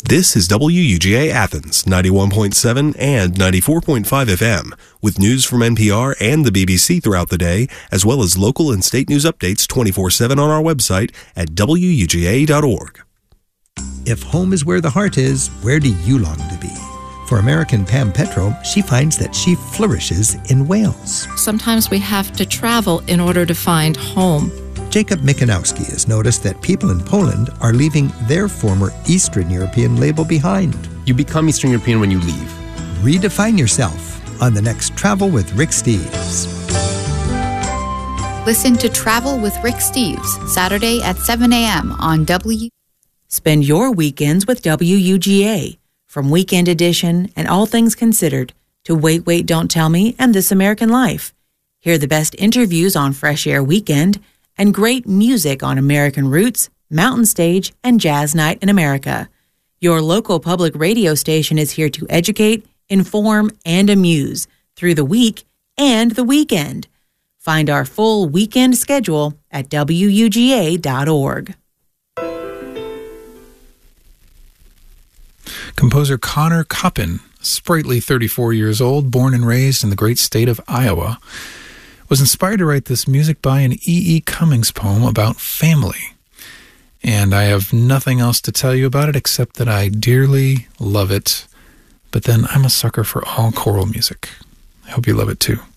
This is WUGA Athens, 91.7 and 94.5 FM, with news from NPR and the BBC throughout the day, as well as local and state news updates 24/7 on our website at WUGA.org. If home is where the heart is, where do you long to be? For American Pam Petro, she finds that she flourishes in Wales. Sometimes we have to travel in order to find home. Jacob Mikanowski has noticed that people in Poland are leaving their former Eastern European label behind. You become Eastern European when you leave. Redefine yourself on the next Travel with Rick Steves. Listen to Travel with Rick Steves, Saturday at 7 a.m. on W. Spend your weekends with WUGA. From Weekend Edition and All Things Considered to Wait, Wait, Don't Tell Me and This American Life. Hear the best interviews on Fresh Air Weekend and great music on American Roots, Mountain Stage, and Jazz Night in America. Your local public radio station is here to educate, inform, and amuse through the week and the weekend. Find our full weekend schedule at WUGA.org. Composer Connor Coppin, sprightly 34 years old, born and raised in the great state of Iowa, was inspired to write this music by an E.E. Cummings poem about family. And I have nothing else to tell you about it except that I dearly love it. But then I'm a sucker for all choral music. I hope you love it too.